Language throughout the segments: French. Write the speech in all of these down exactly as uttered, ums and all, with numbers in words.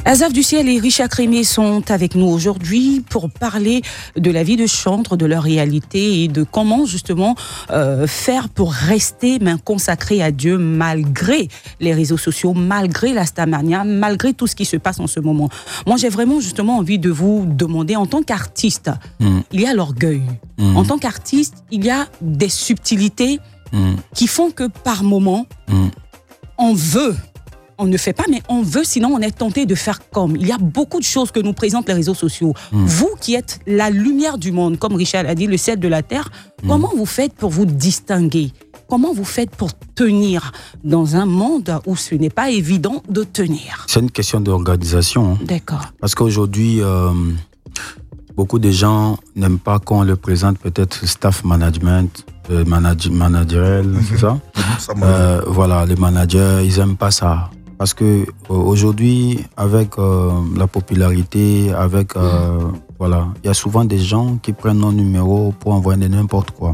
Azaf du Ciel et Richard Crémier sont avec nous aujourd'hui pour parler de la vie de chantre, de leur réalité et de comment justement euh, faire pour rester main consacrée à Dieu malgré les réseaux sociaux, malgré la stamania, malgré tout ce qui se passe en ce moment. Moi, j'ai vraiment justement envie de vous demander, en tant qu'artiste, mmh. il y a l'orgueil. Mmh. En tant qu'artiste, il y a des subtilités mmh. qui font que par moment, mmh. on veut. On ne fait pas, mais on veut, sinon on est tenté de faire comme. Il y a beaucoup de choses que nous présentent les réseaux sociaux. Mmh. Vous qui êtes la lumière du monde, comme Richard a dit, le sel de la terre, mmh. comment vous faites pour vous distinguer? Comment vous faites pour tenir dans un monde où ce n'est pas évident de tenir? C'est une question d'organisation. Hein. D'accord. Parce qu'aujourd'hui, euh, beaucoup de gens n'aiment pas quand on le présente peut-être staff management, euh, manage, managerial, mmh. c'est ça, mmh. euh, Voilà, les managers, ils n'aiment pas ça. Parce que aujourd'hui, avec euh, la popularité, avec euh, mmh. voilà, il y a souvent des gens qui prennent nos numéros pour envoyer n'importe quoi.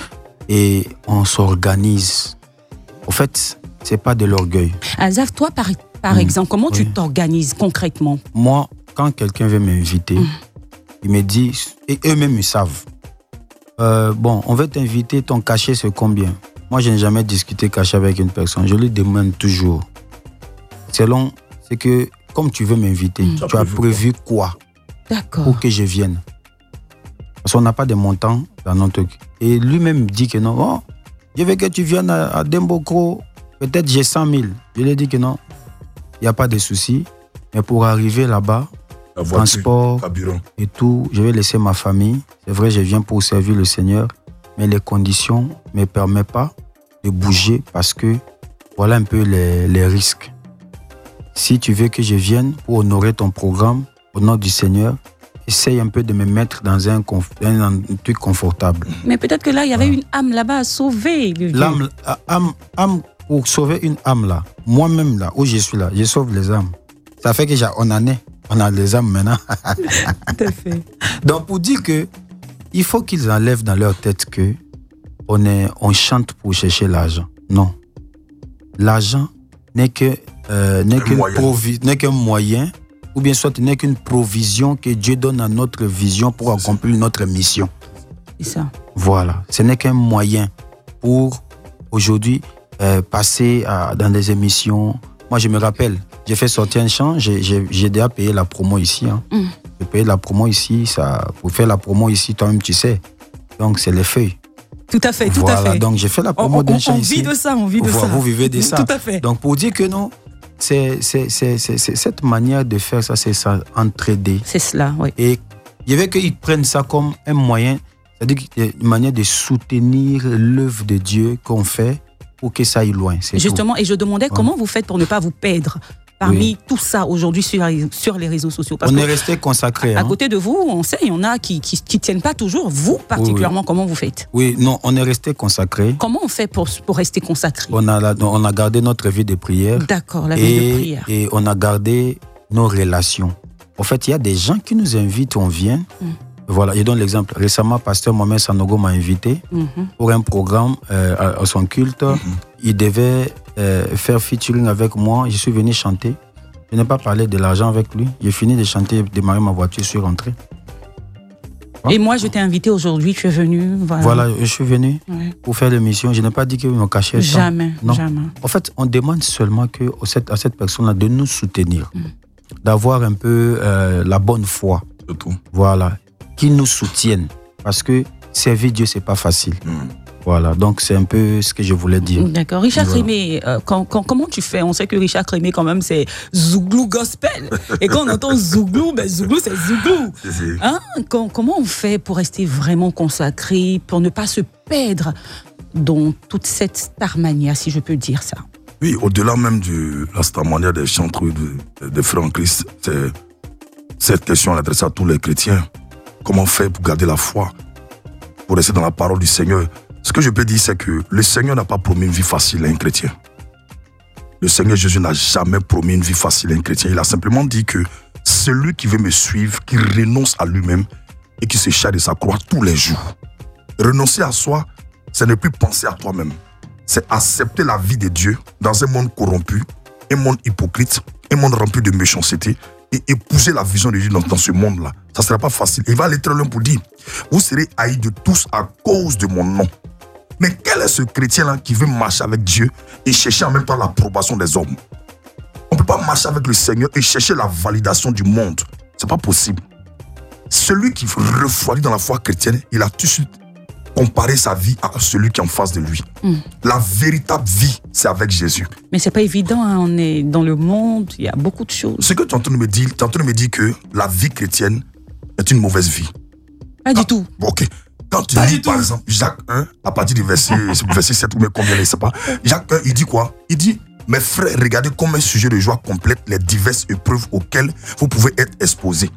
Et on s'organise. En fait, c'est pas de l'orgueil. Azaf, toi, par, par mmh. exemple, comment oui. tu t'organises concrètement? Moi, quand quelqu'un veut m'inviter, mmh. il me dit, et eux-mêmes ils savent. Euh, bon, on veut t'inviter, ton cachet c'est combien? Moi, je n'ai jamais discuté cachet avec une personne. Je lui demande toujours. Selon, c'est que, comme tu veux m'inviter, mmh. tu as prévu quoi, D'accord. pour que je vienne? Parce qu'on n'a pas de montant dans notre truc. Et lui-même dit que non. Oh, je veux que tu viennes à, à Dembokro. Peut-être j'ai cent mille. Je lui ai dit que non. Il n'y a pas de souci. Mais pour arriver là-bas, voiture, transport carburant. Et tout, je vais laisser ma famille. C'est vrai, je viens pour servir le Seigneur. Mais les conditions ne me permettent pas de bouger parce que voilà un peu les, les risques. Si tu veux que je vienne pour honorer ton programme au nom du Seigneur, essaye un peu de me mettre dans un, conf... un, un truc confortable. Mais peut-être que là, il y avait ah. une âme là-bas à sauver. L'âme, âme, âme, pour sauver une âme là, moi-même là, où je suis là, je sauve les âmes. Ça fait que j'ai, on en est, on a les âmes maintenant. Tout à fait. Donc pour dire que il faut qu'ils enlèvent dans leur tête que on, est, on chante pour chercher l'argent. Non. L'argent n'est que Euh, n'est, qu'un provi- n'est qu'un moyen, ou bien soit n'est qu'une provision que Dieu donne à notre vision pour c'est accomplir ça. Notre mission. C'est ça. Voilà, ce n'est qu'un moyen pour aujourd'hui euh, passer à, dans des émissions. Moi, je me rappelle, j'ai fait sortir un chant, j'ai, j'ai, j'ai déjà payé la promo ici. Hein. Mm. J'ai payé la promo ici, ça, pour faire la promo ici, toi-même tu sais. Donc, c'est les feuilles. Tout à fait, tout voilà, à fait. Donc, j'ai fait la promo on, d'un on, chant on ici. On vit de ça, on vit de vous, ça. Vous vivez de ça. Tout à fait. Donc, pour dire que non, C'est, c'est, c'est, c'est, c'est cette manière de faire ça, c'est ça, entraider. C'est cela, oui. Et il y avait qu'ils prennent ça comme un moyen, c'est-à-dire une manière de soutenir l'œuvre de Dieu qu'on fait pour que ça aille loin. C'est Justement, tout. Et je demandais ouais. comment vous faites pour ne pas vous perdre parmi oui. tout ça aujourd'hui sur, sur les réseaux sociaux. Parce on que est resté consacré. À, à hein. côté de vous, on sait, il y en a qui qui, qui tiennent pas toujours. Vous, particulièrement, oui. comment vous faites? Oui, non, on est resté consacré. Comment on fait pour, pour rester consacré? On a, on a gardé notre vie de prière. D'accord, la vie et, de prière. Et on a gardé nos relations. En fait, il y a des gens qui nous invitent, on vient. Mm. Voilà, je donne l'exemple. Récemment, pasteur Mohamed Sanogo m'a invité mm-hmm. pour un programme euh, à, à son culte. Mm-hmm. Il devait euh, faire featuring avec moi. Je suis venu chanter. Je n'ai pas parlé de l'argent avec lui. J'ai fini de chanter, démarrer ma voiture, je suis rentré. Et moi, je t'ai invité aujourd'hui, tu es venu. Voilà, voilà je suis venu ouais. pour faire l'émission. Je n'ai pas dit que me cachait. Jamais, non. jamais. En fait, on demande seulement que, à cette personne-là de nous soutenir, mm. d'avoir un peu euh, la bonne foi. Surtout. Voilà, qu'ils nous soutiennent. Parce que servir Dieu, c'est pas facile. Mm. Voilà, donc c'est un peu ce que je voulais dire. D'accord. Richard voilà. Crémier, euh, quand, quand, comment tu fais? On sait que Richard Crémier, quand même, c'est Zouglou Gospel. Et quand on entend Zouglou, ben Zouglou, c'est Zouglou. Hein? Quand, comment on fait pour rester vraiment consacré, pour ne pas se perdre dans toute cette starmania, si je peux dire ça? Oui, au-delà même de la starmania des chantres de, de Frères en Christ, c'est cette question adressée à tous les chrétiens. Comment faire pour garder la foi, pour rester dans la parole du Seigneur? Ce que je peux dire, c'est que le Seigneur n'a pas promis une vie facile à un chrétien. Le Seigneur Jésus n'a jamais promis une vie facile à un chrétien. Il a simplement dit que celui qui veut me suivre, qui renonce à lui-même et qui se charge de sa croix tous les jours. Renoncer à soi, c'est ne plus penser à toi-même. C'est accepter la vie de Dieu dans un monde corrompu, un monde hypocrite, un monde rempli de méchanceté. et épouser la vision de Dieu dans, dans ce monde-là. Ça ne sera pas facile. Il va aller très loin pour dire, vous serez haïs de tous à cause de mon nom. Mais quel est ce chrétien-là qui veut marcher avec Dieu et chercher en même temps l'approbation des hommes? On ne peut pas marcher avec le Seigneur et chercher la validation du monde. Ce n'est pas possible. Celui qui refroidit dans la foi chrétienne, il a tout de suite comparé sa vie à celui qui est en face de lui. Mm. La véritable vie, c'est avec Jésus. Mais ce n'est pas évident, hein. On est dans le monde, il y a beaucoup de choses. Ce que tu es en train de me dire, tu es en train de me dire que la vie chrétienne est une mauvaise vie. Pas Quand, du tout. Ok. Quand tu pas lis, par exemple, Jacques un, à partir du verset, verset sept ou combien, je ne sais pas. Jacques un, il dit quoi? Il dit, mes frères, regardez comme un sujet de joie complète les diverses épreuves auxquelles vous pouvez être exposés.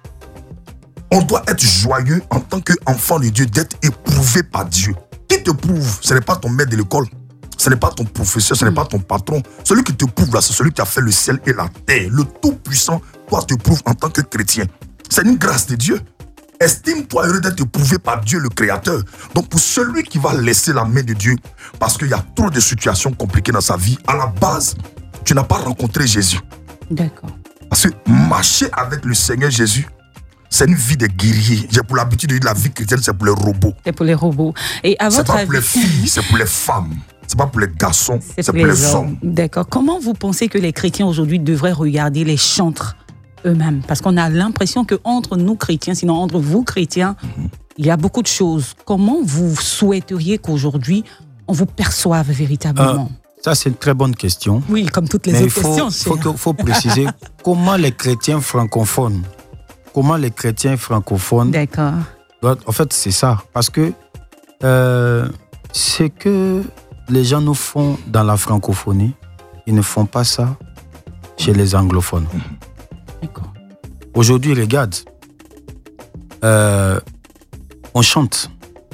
On doit être joyeux en tant qu'enfant de Dieu, d'être éprouvé par Dieu. Qui te prouve? Ce n'est pas ton maître de l'école, ce n'est pas ton professeur, ce n'est pas ton patron. Celui qui te prouve là, c'est celui qui a fait le ciel et la terre. Le Tout-Puissant, toi, te prouve en tant que chrétien. C'est une grâce de Dieu. Estime-toi heureux d'être éprouvé par Dieu le Créateur. Donc pour celui qui va laisser la main de Dieu, parce qu'il y a trop de situations compliquées dans sa vie, à la base, tu n'as pas rencontré Jésus. D'accord. Parce que marcher avec le Seigneur Jésus, c'est une vie de guerrier. J'ai pour l'habitude de dire que la vie chrétienne, c'est pour les robots. C'est pour les robots. Et à c'est votre pas avis... pour les filles, c'est pour les femmes. C'est pas pour les garçons, c'est, c'est pour, pour les, les hommes. D'accord. Comment vous pensez que les chrétiens aujourd'hui devraient regarder les chantres eux-mêmes? Parce qu'on a l'impression qu'entre nous chrétiens, sinon entre vous chrétiens, mm-hmm. il y a beaucoup de choses. Comment vous souhaiteriez qu'aujourd'hui, on vous perçoive véritablement? euh, Ça, c'est une très bonne question. Oui, comme toutes les Mais autres il faut, questions. Il faut, faut préciser comment les chrétiens francophones, comment les chrétiens francophones... D'accord. En fait, c'est ça. Parce que euh, c'est que les gens nous font dans la francophonie, ils ne font pas ça chez les anglophones. D'accord. Aujourd'hui, regarde, euh, on chante.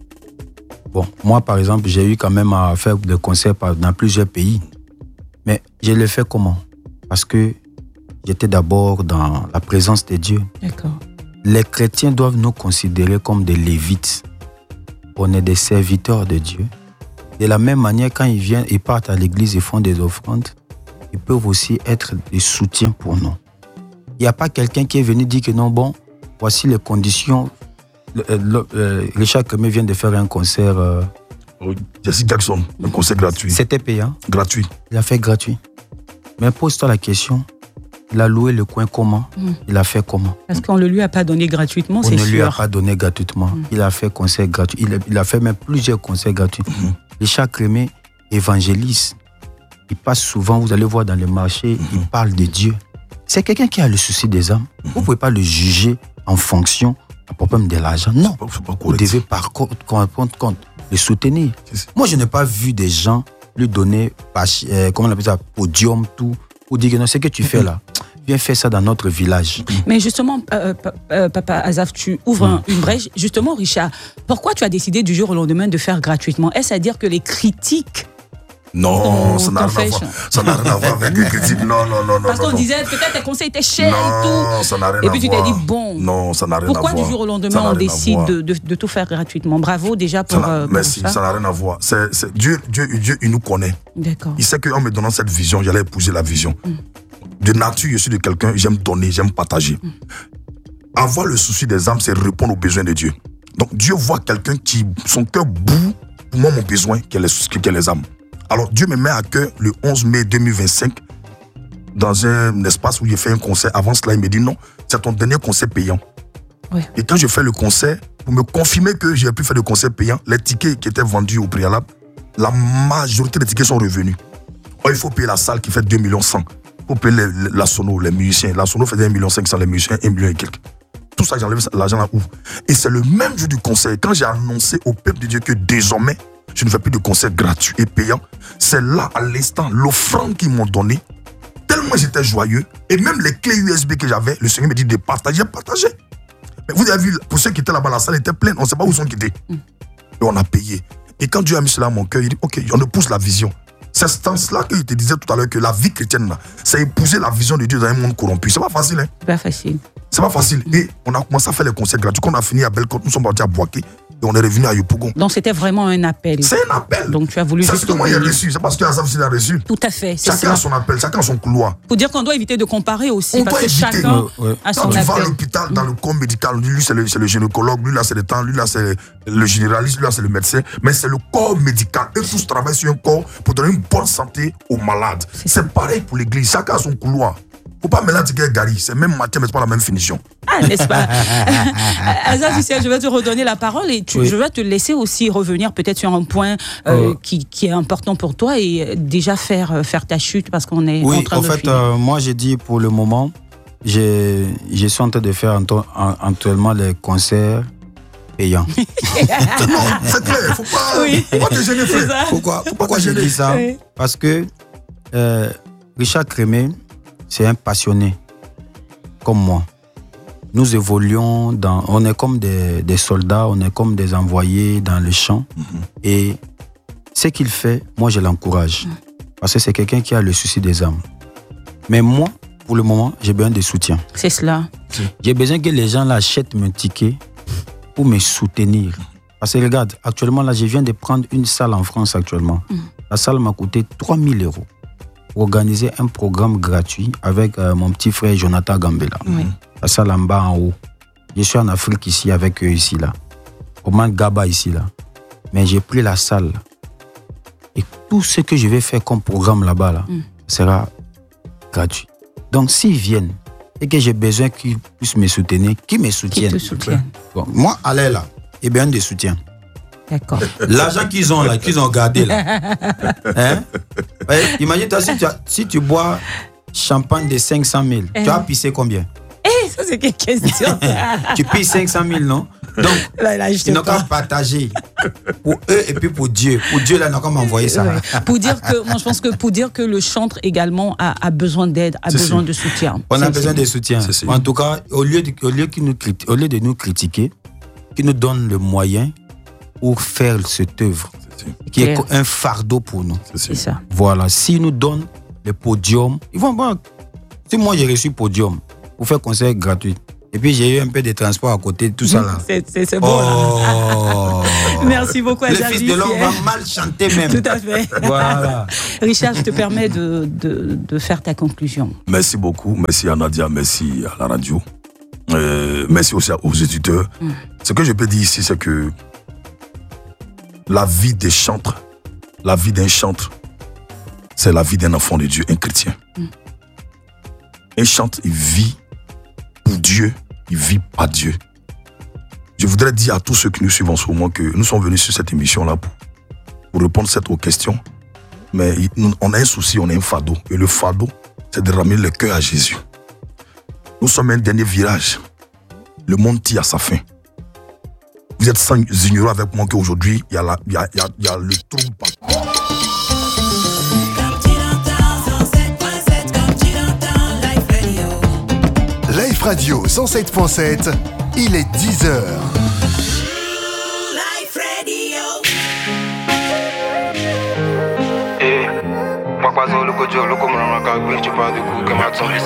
Bon, moi, par exemple, j'ai eu quand même à faire des concerts dans plusieurs pays. Mais je l'ai fait comment? Parce que j'étais d'abord dans la présence de Dieu. D'accord. Les chrétiens doivent nous considérer comme des lévites. On est des serviteurs de Dieu. De la même manière, quand ils viennent, ils partent à l'église et font des offrandes, ils peuvent aussi être des soutiens pour nous. Il n'y a pas quelqu'un qui est venu dire que non, bon, voici les conditions. Le, le, euh, Richard Crémier vient de faire un concert. Euh, Jesse Jackson, un concert gratuit. C'était payant. Gratuit. Il a fait gratuit. Mais pose-toi la question. Il a loué le coin comment? mm. Il a fait comment? Parce qu'on ne lui a pas donné gratuitement, On c'est sûr. On ne lui a pas donné gratuitement. Mm. Il a fait concert gratuit. Il a, il a fait même plusieurs concerts gratuits. Mm. Richard Crémier évangélise. Il passe souvent, vous allez voir dans les marchés, mm. il parle de Dieu. C'est quelqu'un qui a le souci des âmes. Mm. Vous ne pouvez pas le juger en fonction du problème de l'argent. Non. C'est pas vous devez par contre prendre compte, le soutenir. Moi, je n'ai pas vu des gens lui donner, euh, comment on appelle ça, podium, tout, pour dire que non, ce que tu fais là, viens faire ça dans notre village. Mais justement, euh, euh, Papa Azaf, tu ouvres mmh. un, une brèche. Justement, Richard, pourquoi tu as décidé du jour au lendemain de faire gratuitement? Est-ce à dire que les critiques... Non, ton, ça n'a rien à voir. Ça n'a rien à voir avec les critiques. Non, non, non. Parce qu'on non, disait peut-être tes conseils étaient chers non, et tout. Non, ça n'a rien à voir. Et puis tu t'es dit, bon. Non, ça n'a rien pourquoi à voir. Pourquoi du jour au lendemain on décide de, de, de tout faire gratuitement? Bravo déjà pour, ça euh, pour merci, ça. ça n'a rien à voir. C'est, c'est, Dieu, Dieu, Dieu, il nous connaît. D'accord. Il sait qu'en me donnant cette vision, j'allais épouser la vision. Mm. De nature, je suis de quelqu'un, j'aime donner, j'aime partager. Mm. Avoir le souci des âmes, c'est répondre aux besoins de Dieu. Donc Dieu voit quelqu'un qui, son cœur bout pour moi mon besoin, qu'est les, qu'est les âmes. Alors Dieu me met à cœur le onze mai deux mille vingt-cinq dans un espace où j'ai fait un concert. Avant cela, il me dit non, c'est ton dernier concert payant. Oui. Et quand je fais le concert, pour me confirmer que j'ai pu faire le concert payant, les tickets qui étaient vendus au préalable, la majorité des tickets sont revenus. Oh, il faut payer la salle qui fait deux millions cent. Il faut payer les, les, la sono, les musiciens. La sono faisait un million cinq cents, les musiciens un million et quelques. Tout ça, j'enlève l'argent là où. Et c'est le même jour du concert, quand j'ai annoncé au peuple de Dieu que désormais, je ne fais plus de concert gratuit et payant. C'est là, à l'instant, l'offrande qu'ils m'ont donnée, tellement j'étais joyeux. Et même les clés U S B que j'avais, le Seigneur me dit de partager, partager. Mais vous avez vu, pour ceux qui étaient là-bas, la salle était pleine. On ne sait pas où ils sont quittés. Mm. Et on a payé. Et quand Dieu a mis cela à mon cœur, il dit, OK, on pousse la vision. C'est ce sens-là que je te disais tout à l'heure que la vie chrétienne, là, c'est épouser la vision de Dieu dans un monde corrompu. C'est pas facile, hein? C'est pas facile. C'est pas facile. Et on a commencé à faire les concerts gratuits. Quand on a fini à Bellecote, nous sommes partis à Boaké. Et on est revenu à Yopougon. Donc c'était vraiment un appel. C'est un appel. Donc tu as voulu c'est juste comment il a reçu. C'est parce que Azaf il a reçu. Tout à fait. C'est chacun ça. a son appel, chacun a son couloir. Faut dire qu'on doit éviter de comparer aussi, on parce que éviter. chacun ouais, ouais. a son Quand tu appel. vas à l'hôpital, dans le corps médical, lui c'est le, c'est le gynécologue, lui là c'est le temps, lui là c'est le généraliste, lui là c'est le médecin, mais c'est le corps médical. Eux tous travaillent sur un corps pour donner une bonne santé aux malades. C'est, c'est pareil pour l'église, chacun a son couloir. Faut pas mélanger avec Gary, c'est même matière, mais c'est pas la même finition. Ah, n'est-ce pas? Azaf, je vais te redonner la parole et tu, oui. je vais te laisser aussi revenir peut-être sur un point euh, oh. qui, qui est important pour toi et déjà faire, faire ta chute parce qu'on est oui, en train en de fait, euh, moi j'ai dit pour le moment, j'ai, je suis en train de faire actuellement les concerts payants. Non, c'est clair, faut pas, oui. faut pas te gêner, frère. Pourquoi, pourquoi j'ai dit ça? Oui. Parce que euh, Richard Crémé, c'est un passionné, comme moi. Nous évoluons, dans, on est comme des, des soldats, on est comme des envoyés dans le champ. Mm-hmm. Et ce qu'il fait, moi je l'encourage. Mm. Parce que c'est quelqu'un qui a le souci des âmes. Mais moi, pour le moment, j'ai besoin de soutien. C'est cela. J'ai besoin que les gens là, achètent mon ticket pour me soutenir. Parce que regarde, actuellement, là, je viens de prendre une salle en France actuellement. Mm. La salle m'a coûté trois mille euros. Organiser un programme gratuit avec euh, mon petit frère Jonathan Gambela. Oui. La salle en bas, en haut. Je suis en Afrique ici avec eux ici, là. Au Mont Gaba ici, là. Mais j'ai pris la salle. Et tout ce que je vais faire comme programme là-bas, là, mm. sera gratuit. Donc, s'ils viennent et que j'ai besoin qu'ils puissent me soutenir, qu'ils me soutiennent. Qui te soutiennent. Bon, moi, allez là, j'ai besoin de soutien. D'accord. L'argent qu'ils ont là, qu'ils ont gardé là. Hein? Ouais, imagine toi, si tu, as, si tu bois champagne de cinq cent mille, eh. tu as pissé combien? Eh, ça c'est quelle question? Tu pisses cinq cent mille, non? Donc, là, là, ils n'ont qu'à partager pour eux et puis pour Dieu. Pour Dieu, là, ils n'ont qu'à m'envoyer ça. Ouais. Pour dire que, moi, je pense que pour dire que le chantre également a, a besoin d'aide, a c'est besoin si. de soutien. On c'est a besoin si. de soutien. Si. En tout cas, au lieu de, au lieu qu'ils nous, au lieu de nous critiquer, qu'ils nous donnent le moyen pour faire cette œuvre qui est un fardeau pour nous. C'est ça. Voilà, s'ils nous donnent le podium, ils vont voir. Si moi j'ai reçu podium pour faire concert gratuit, et puis j'ai eu un peu de transport à côté, tout ça là. C'est, c'est, c'est beau. Oh. Merci beaucoup, Le fils de l'homme va mal chanter même. Tout à fait. Voilà. Richard, je te permets de, de, de faire ta conclusion. Merci beaucoup. Merci à Nadia, merci à la radio. Euh, merci aussi aux éditeurs. Mm. Ce que je peux dire ici, c'est que la vie des chantres, la vie d'un chantre, c'est la vie d'un enfant de Dieu, un chrétien. Mm. Un chantre, il vit pour Dieu, il vit par Dieu. Je voudrais dire à tous ceux qui nous suivent en ce moment que nous sommes venus sur cette émission-là pour, pour répondre cette, aux questions. Mais on a un souci, on a un fardeau. Et le fardeau, c'est de ramener le cœur à Jésus. Nous sommes à un dernier virage. Le monde tire à sa fin. Vous êtes sans ignorer avec moi qu'aujourd'hui, il y, y, y, y a le trouble partout. Life Radio cent sept point sept, il est dix heures. Life Radio. Eh, Papa Zolo Kojo, Loko Mama Kagwe, tu parles de coup, comme attends.